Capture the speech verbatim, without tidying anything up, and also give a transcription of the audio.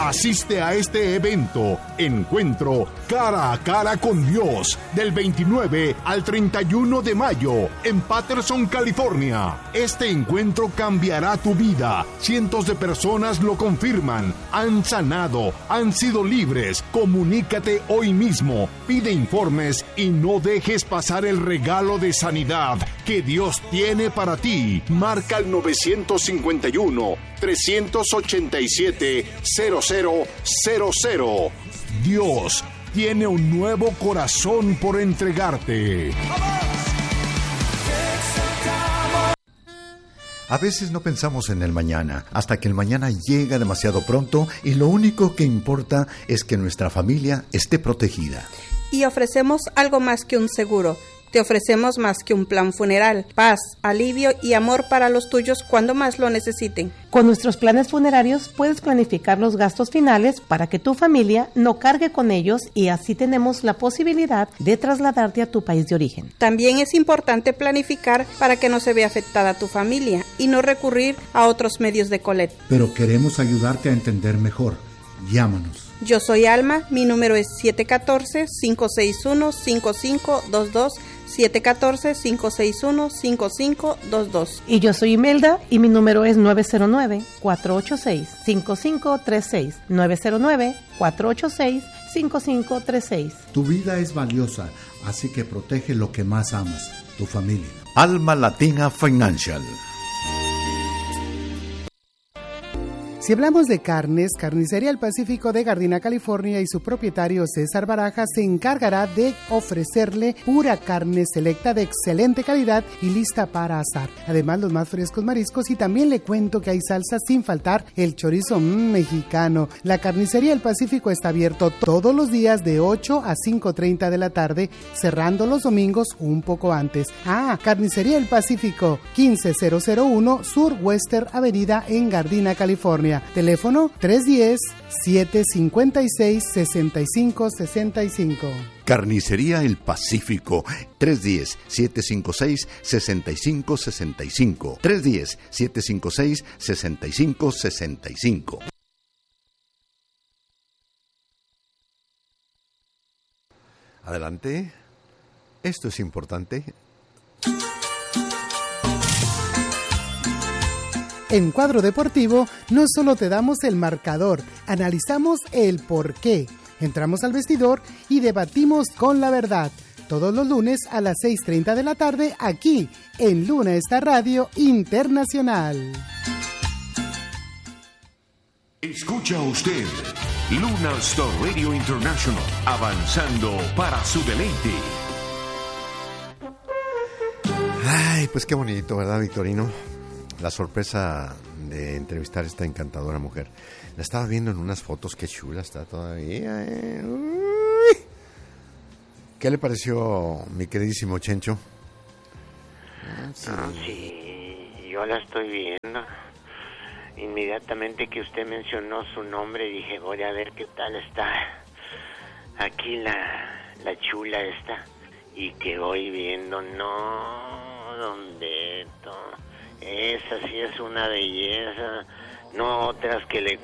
Asiste a este evento, Encuentro Cara a Cara con Dios, del veintinueve al treinta y uno de mayo, en Patterson, California. Este encuentro cambiará tu vida. Cientos de personas lo confirman. Han sanado, han sido libres. Comunícate hoy mismo, pide informes y no dejes pasar el regalo de sanidad que Dios tiene para ti. Marca el nueve cinco uno, tres ocho siete, cero cero cero cero. Dios tiene un nuevo corazón por entregarte. A veces no pensamos en el mañana, hasta que el mañana llega demasiado pronto y lo único que importa es que nuestra familia esté protegida. Y ofrecemos algo más que un seguro. Te ofrecemos más que un plan funeral, paz, alivio y amor para los tuyos cuando más lo necesiten. Con nuestros planes funerarios puedes planificar los gastos finales para que tu familia no cargue con ellos y así tenemos la posibilidad de trasladarte a tu país de origen. También es importante planificar para que no se vea afectada tu familia y no recurrir a otros medios de colecta. Pero queremos ayudarte a entender mejor. Llámanos. Yo soy Alma, mi número es siete uno cuatro, cinco seis uno, cinco cinco dos dos, siete uno cuatro, cinco seis uno, cinco cinco dos dos. Y yo soy Imelda y mi número es nueve cero nueve, cuatro ocho seis, cinco cinco tres seis, nueve cero nueve, cuatro ocho seis, cinco cinco tres seis. Tu vida es valiosa, así que protege lo que más amas, tu familia. Alma Latina Financial. Si hablamos de carnes, Carnicería El Pacífico de Gardena, California y su propietario César Baraja se encargará de ofrecerle pura carne selecta de excelente calidad y lista para asar. Además, los más frescos mariscos y también le cuento que hay salsas sin faltar el chorizo mmm, mexicano. La Carnicería El Pacífico está abierto todos los días de ocho a cinco treinta de la tarde, cerrando los domingos un poco antes. Ah, Carnicería El Pacífico, quince mil uno Sur Western Avenida en Gardena, California. Teléfono tres uno cero, siete cinco seis, seis cinco seis cinco. Carnicería El Pacífico, tres uno cero, siete cinco seis, seis cinco seis cinco. tres uno cero, siete cinco seis, seis cinco seis cinco. Adelante. Esto es importante. En Cuadro Deportivo no solo te damos el marcador, analizamos el porqué. Entramos al vestidor y debatimos con la verdad. Todos los lunes a las seis treinta de la tarde aquí en Luna Star Radio Internacional. Escucha usted Luna Star Radio International, avanzando para su deleite. Ay, pues qué bonito, ¿verdad, Victorino? La sorpresa de entrevistar a esta encantadora mujer. La estaba viendo en unas fotos, qué chula está todavía. Eh. Uy. ¿Qué le pareció, mi queridísimo Chencho? Sí. No, sí, yo la estoy viendo. Inmediatamente que usted mencionó su nombre, dije, voy a ver qué tal está aquí la, la chula esta. Y que voy viendo, no, don Beto. Esa sí es una belleza, no otras que le